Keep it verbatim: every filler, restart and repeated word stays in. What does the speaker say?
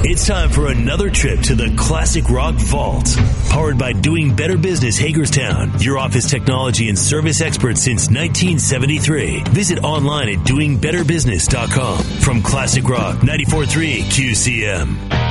It's time for another trip to the Classic Rock Vault. Powered by Doing Better Business Hagerstown, your office technology and service expert since nineteen seventy-three. Visit online at doing better business dot com. From Classic Rock ninety-four point three Q C M.